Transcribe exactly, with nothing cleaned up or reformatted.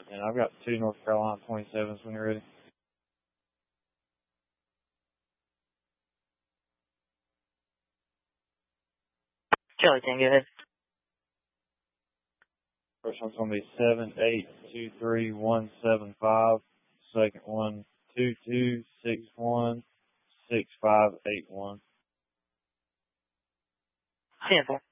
And I've got two North Carolina twenty-sevens when you're ready. Charlie ten, go ahead. First one's going to be seven eight two three one seven five. Second one, two two six one six five eight one. ten four.